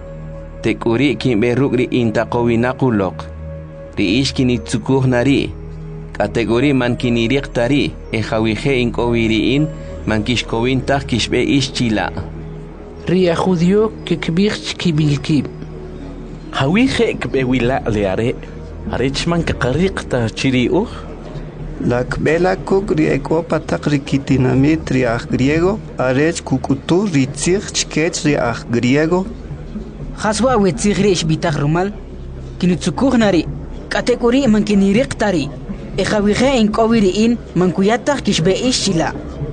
Tekuri kimberuk ri intaqowinaquloq. Ri ishkini tsukuh nari. Kategori man kiniriq tari e hawihe inkowiriin man kishkowintaq kishbe ishchila. Ri a judío que kibih kibilkib. Hawihe kbewila leare. Arechman kaqariqta chiriuh. La kbela kuk rieko patak rikitinamit riach griego, arech kukutu ritzich chkech riach griego. Haswa wetzich rish bitach rumal, kinutsukuh nari, kategori man kiniriq tari, e hawihe inkowiriin man kuyatach kishbe ishila.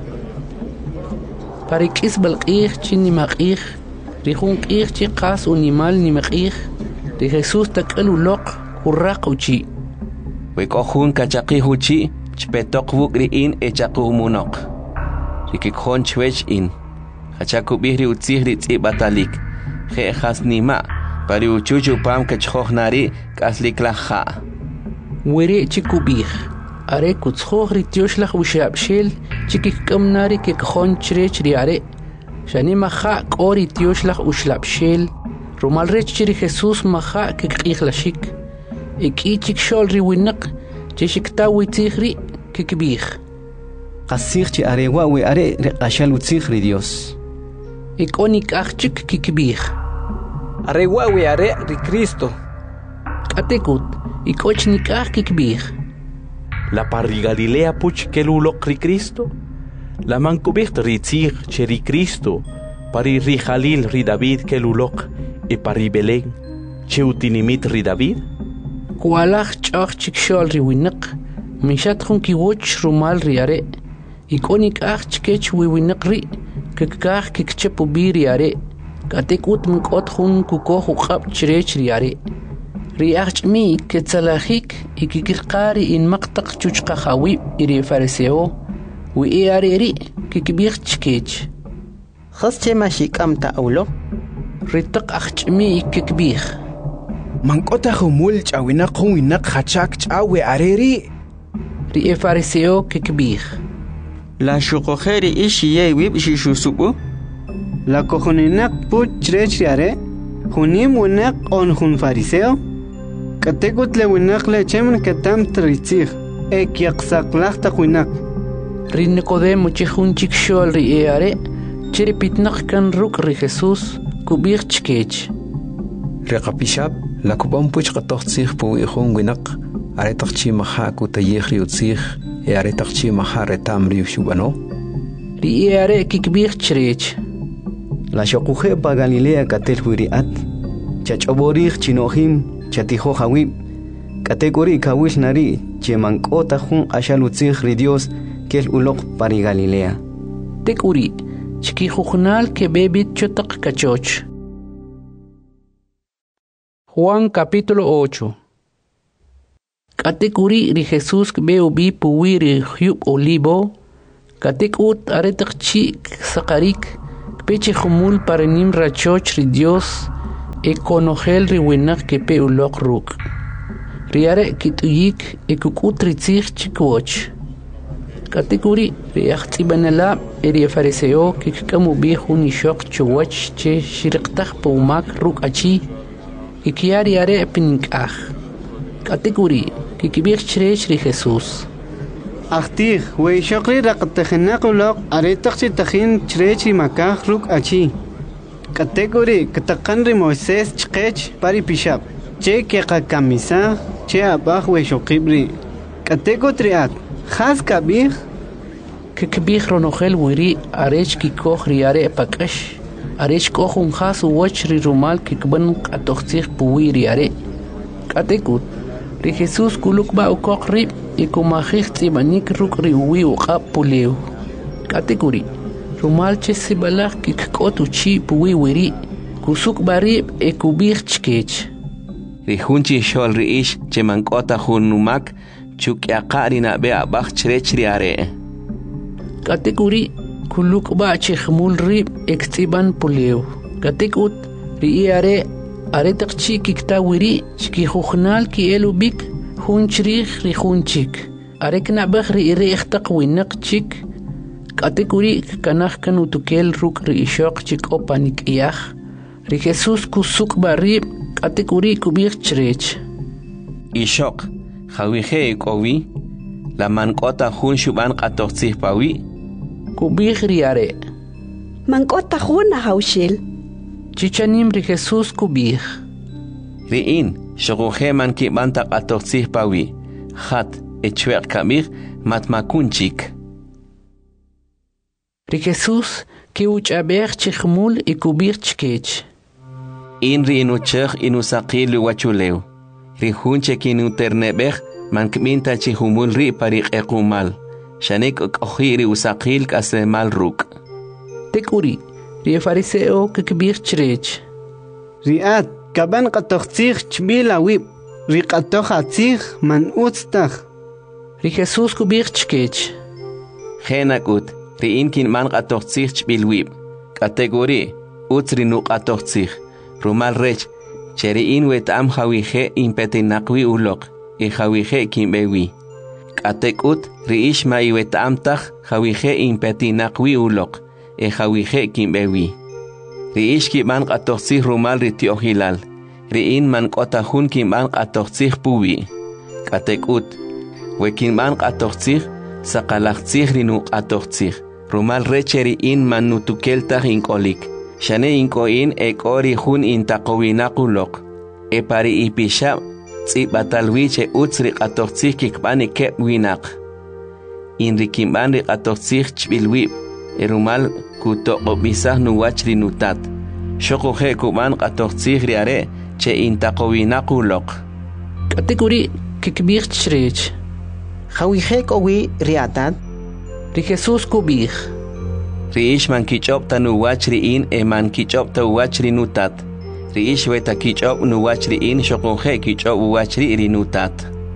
Parikis balqih chini maqih, rihun qih chi qas unimal ni maqih, ri Jesus takalu loq urraq uchi. Wekohun kachaqihuchi chpetok wukriin echaqumunok rikikjon chwech in hachakubih ri utzih ri tz'ibatalik je jasnima pari uchuchu pam kachjojnari k'asliklaja wiri chikubih are kutzjoj ri tioxlaj wixabxel chikikkamnari kikjon chrech ri are shanima ja k'ori tioxlaj uxlabxel rumal rech chiri Jesus maja kikq'ihlashik ik'ichik xol ri winaq chishiktawi tzihri kikbih Qasig chi arewa we are reqashal utzig ri Dios ikonik achchik kikbih Arewa we are ri Cristo katekut ikochnik ach kikbih La parri Galilea puch keluloq ri Cristo La mankubiht ri tzig cheri Cristo pari ri Jalil ri David keluloq e pari Belén cheutinimit ri David Kualach chach chikshol ri winaq mishat khun kiwoch rumal ri are ikonik ach chkech wi winaq ri kikah kikchepu bi ri are katekut mkot khun kukoh uqab chrech ri are ri ach mi ketsalahik ikikirqari in maqtaq chuchqa khawi iri fariseo wi are ri kikbih chkech khas che mashik am ta awlo ritaq ach mi kikbih Mankota humul chawina qowina khachak chawe areri ri fariseo kikbih La shuqojeri ishiye wib shishusubu La kohoninak put chrech riare hunim winak on hun fariseo katekut le winak le chemen katam tritzig ek yaqsaqlaq taqwinak ri Nicodemo chihun chikshol ri are chiri pitnaq kan ruk ri Jesus kubih chkech Reqapishab la kubam puch qatoqtsig pu ikhun winaq are taqchi maha ku taykhri utsig e are taqchi maha retam ri shubano ri are kikbih chrech La shoquje pa Galilea katel huriat chachoborih chinohim chatijo hawib kategori kawil nari chemankota hun ashalutzig ri Dios kel uloq pari Galilea tekuri chiki khukhnal ke bebit chotaq kachoch Juan capítulo ocho. Katekuri ri Jesús veo bi puwiri hyub olivo. Katek ut aretak chi sakarik. Peche humul paranim rachoch ri Dios. E conogel ri winak ke pe ulok ruk. Riare kituyik e kukut ri tzich chikwoch. Katekuri ri achtibanala e ri fariseo ke kikamu bi huni shok chwach che shiriktak pumak ruk achi. E kiari are pinikach. Katekuri que kibir chresh ri Jesús. Achtig, wey shokri raqtakhna qulaq aretaqchi takhin chresh ri makah ruk achi. Kategori kataqan ri Moisés chqech pari pishab. Che ke kamisa che abah wey shokibri. Kategotriat khas kabir que kibir ronogel wiri arech ki koch ri are pakash. Arech koch un khas wach ri rumal ki kban atoxtir puwiri are. Kategut ri Jesús kuluk ba ukok rib y kumajik tibanik ruk ri uwi uqa puleu. Kategori rumal che sibalak ki kkotu chi puwi wiri kusuk barib e kubir chkech. Ri hunchi shol ri ish che mankota hun numak chuk yaqari na be abach chrech ri are. Kategori kuluk ba che khmul rib ektiban puleu. Kategut ri are aretak chi kikta wiri chki khukhnal ki elubik hun chrikh ri hun chik arek na bakhri iri ikhtaq winak chik kategori kanakh kanu tukel ruk ri ishok chik opanik iyakh ri Jesús kusuk barib kategori kubir chrech ishok khawihe kowi la mankota hun shuban qatoqsih pawi kubir ri are mankota hun haushil chichanim ri Jesús kubir. Riin, shoguhe man ki banta qatoqsih pawi. Khat echwer kamir matmakunchik. Ri Jesús ki uchaber chikhmul i kubir chkech. In ri inu chekh inu saqil wachuleu. Ri hunche ki inu terneber man kminta chihumul ri pariq equmal. Shanek ukhiri usaqil kasemal ruk. Tekuri ri fariseo que kibir chrech. Riat kaban qatoqtzig chbila wib. Ri qatoqatzig man utstakh. Ri Jesús kubir chkech. Khenakut ri inkin man qatoqtzig chbil wib. Kategori utsri nu qatoqtzig. Rumal rech cheri in wet am khawihe impetinaqwi ulok. E khawihe kimbewi. Katekut ri ishma iwet am takh khawihe impetinaqwi ulok. E khawihe kimbewi. Ri ishki man qatoqsih rumal ri tiohilal. Ri in man qota hun ki man qatoqsih puwi. Katekut. Wekin man qatoqsih saqalaqsih ri nu qatoqsih. Rumal recheri in man nutukeltah inkolik. Shane inko in e kori hun intaqowinaquloq. E pari ipisha tsibatalwiche utsri qatoqsih kikbani kep winaq. In ri kimban ri qatoqsih chbilwib. Erumal kuto obisah nuwach ri nutat. Shoko he kuban qatoqsih ri are che intaqowinaquloq. Kategori kikbir chrech. Khawihe kowi riatat. Ri Jesús kubir. Ri ish man kichop ta nuwach ri in e man kichop ta uwach ri nutat. Ri ish weta kichop nuwach ri in shoko he kichop uwach ri ri nutat.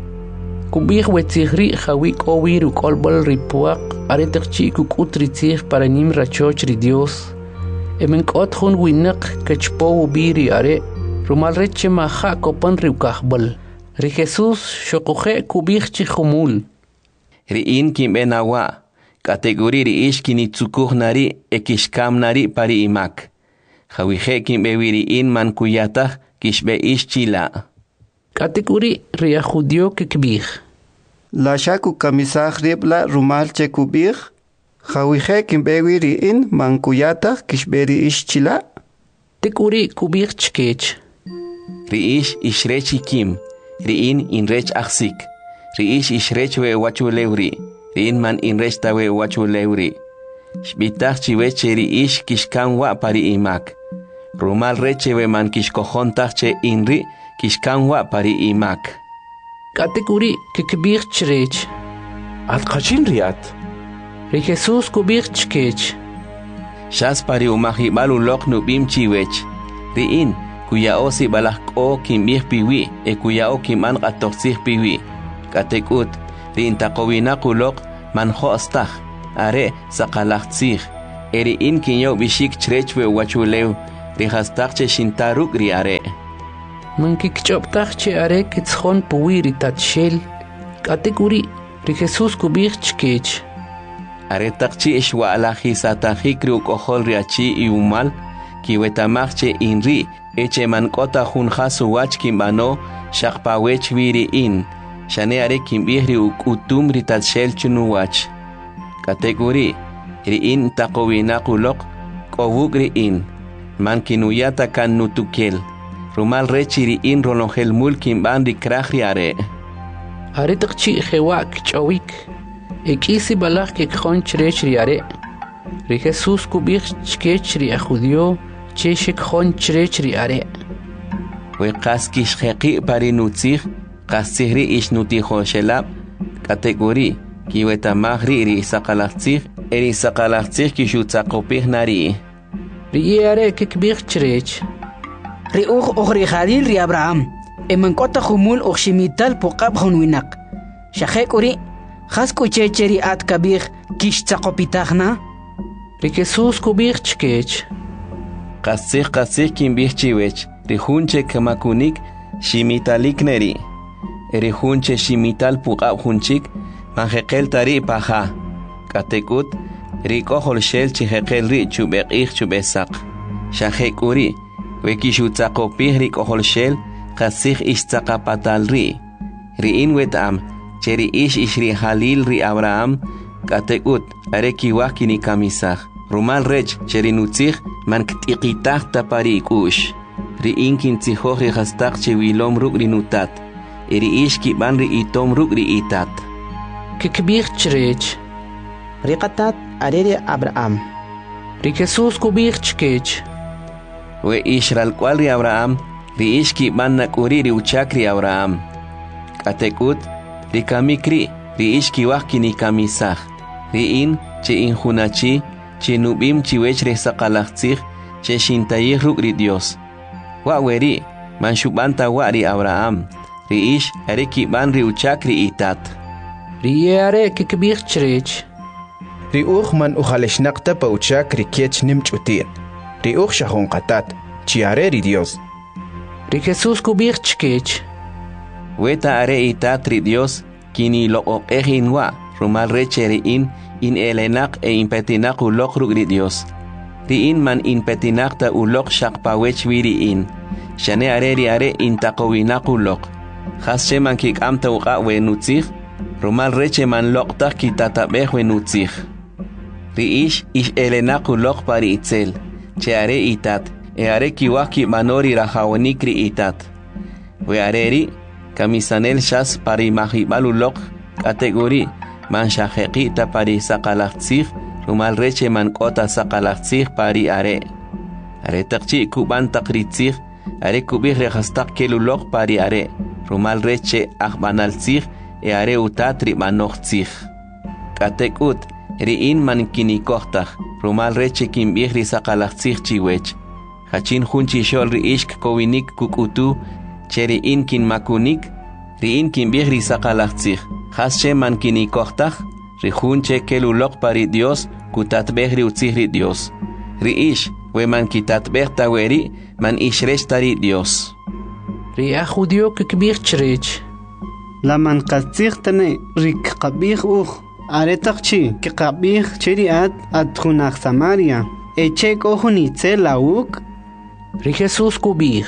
Kubir wetzihri khawi kowi ru kolbol ri puaq. Aretak chi kukut ri tzih para nim rachoch ri Dios. E men kot hun winak kachpo ubiri are. Rumal reche maha kopan ri ukahbol. Ri Jesús shokuhe kubir chi khumul. Ri in kim benawa. Kategori ri ish kinitsukuh nari e kishkam nari pari imak. Khawihe kim bewiri in man kuyatah kishbe ish chila. Kategori ri ajudio kikbir. La shaku kamisah ribla rumal che kubir. Khawihe kimbewi ri in mankuyata kishberi ish chila. Tekuri kubir chkech. Ri ish ishrechi kim. Ri in inrech aksik. Ri ish ishrech we wachu lewri. Ri in man inrech tawe wachu lewri. Shbitach chiweche ri ish kishkan wa pari imak. Rumal reche we man kishkohontach che inri kishkan wa pari imak. Kategori kikbir chrech. At qachin riat. Ri Jesús kubir chkech. Shas pari umahibal ulok nubim chiwech. Ri in kuyao si balak'o kimbih piwi e kuyao kiman qatoqsih piwi katekut ri intaqowinaquloq manjo astah are saqalaqtsih eri in kinyo bishik chrechwe wachulew ri hastaqche shintaruk ri are mankikchoptaqche are kitzjon puwi ri tatshel katekuri ri Jesus kubih chkech are taqchi ishwa alahi satajik ri ukohol ri achi iumal kiwetamaqche inri eche mankota junjasu wach kimbano shaqpawech wiri in shane are kimbih ri ukutum ri tatshel chunuwach kategori ri in taqowinaquloq qowuk ri in mankinuyata kan nutukel rumal rechi ri in rolongel mul kimban ri kraj ri are are taqchi khewak chawik ekisi balaq ke khon chrech ri are ri Jesus kubih chkech ri ajudio cheshik khon chrech ri are we qaskish khaqi pari nutzig qasihri ish nuti khoshelab kategori kiweta magri ri saqalaqtsig eri saqalaqtsig kishutzaqopih nari ri are ke kubih chrech ri uch ukhri khalil ri Abraham eman kota khumul ukhshimital puqab khunwinak shakhekuri khas kuchecheri at kabih kish tsaqopitagna ri Jesus kubih chkech qasih qasih kimbih chiwech ri hunche kamakunik shimitalik neri eri hunche shimital puqab hunchik manjeqel tari paja katekut ri kohol shel chijeqel ri chubeqih chubesaq shajekuri wekishutzaqopih ri kohol shel qasih istzaqapatal ri ri in wetam cheri ish ishri halil ri Abraham katekut are kiwah kini kamisaj rumal rech cheri nutzig man ktiqitah tapari ikush ri in kintzijoj ri hastaq chewilom ruk ri nutat eri ish kiban ri itom ruk ri itat kikbih chrech ri qatat are ri Abraham ri Jesus kubih chkech we ishral kwal ri Abraham ri ish kiban nakuri ri uchak ri Abraham katekut ri kamikri ri ish kiwah kini kamisaj ri in che in hunachi che nubim chiwech re saqalaqtsig che shintayih ruk ri Dios wa weri man shubanta wa ri Abraham ri ish are kiban ri uchak ri itat ri are kikbih chrech ri uch man ujaleshnaqta pa uchak ri kech nimchutin ri uch shahon qatat chiare ri Dios ri Jesus kubih chkech weta are itat ri Dios kini loqoqehin wa rumal recheri in in elenak e impetinak ulok ruk ri Dios ri in man impetinak ta ulok shaqpawech wiri in shane are ri are in taqowinak ulok khas sheman kik amta uqa we nutzig rumal reche man loqta kitatabeh we nutzig ri ish ish elenak ulok pari itzel che are itat e are kiwah ki manori rajawonik ri itat we are ri kamisanel shas pari mahibal ulok kategori man shajeqi ta pari saqalaqtsig rumal reche man kota saqalaqtsig pari are are taqchi kuban taqritsig are kubih re hastaq kelulok pari are rumal reche ahbanaltsig e are utatri manoqtsig katekut ri in man kinikoqtaj rumal reche kimbih ri saqalaqtsig chiwech hachin hunchi shol ri ishk kowinik kukutu cheri in kin makunik ri in kimbih ri saqalaqtsig Hasche man kini kohtach, ri hunche kelulok pari Dios, kutatbeh ri utzih ri Dios. Ri ish, we man kitatbeh taweri, man ishresh tari Dios. Ri ajudio kikbih chrech. La man qatzig tane ri qabih uch, are taqchi ki qabih cheri at at khunaq Samaria. Eche kohuni tselawuk. Ri Jesus kubih.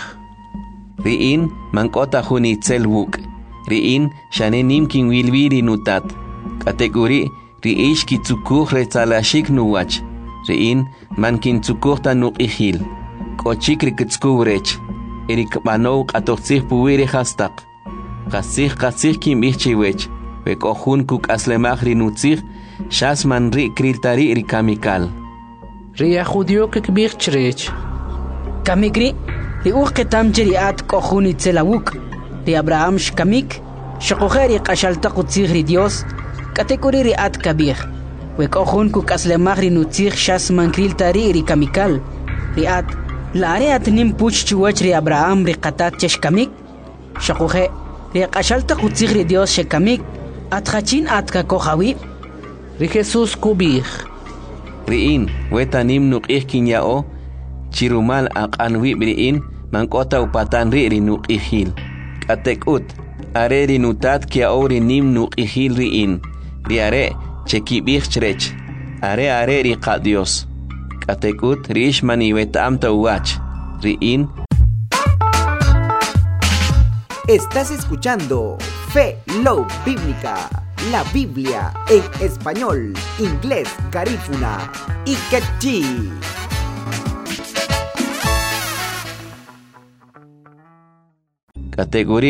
Ri in man kota huni tselwuk. ri in shane nimkin wilwiri nutat kategori ri ish kitzukuj retzalashik nuwach ri in man kintzukuj tanuk ihil kochik ri kitzkubrech eri kbanow qatoqtzij puwiri hastaq qasij qasij kimbih chiwech we kohun kuk aslemaj ri nutzij shas man ri kriltari ri kamikal ri ajudio kikbih chrech kamikri ri uj ketam cheri at kohun itzelawuk ri Abraham shkamik shqokheri qashalta qutzig ri Dios kategori ri at kabir we kohun ku kaslemag ri nutzig shas mankril tari ri kamikal ri at La área atnim puch chuach ri Abraham ri qatat cheshkamik. Shakuje ri qashalta qutzig ri Dios shekamik. Atkhachin atka kojawi. Ri Jesús kubij. Riin wetanim nuqih kinyao. Chirumal aqanwi briin mankota upatan ri ri nuqihil. Katekut are ri nutat kiao ri nim nuqihil riin. Ri are chekibij chrech. Are are ri qa Dios. Katekut rish mani wetam tawach. Riin. Estás escuchando Fe Love Bíblica, la Biblia en español, inglés, garífuna y quechí. Categoría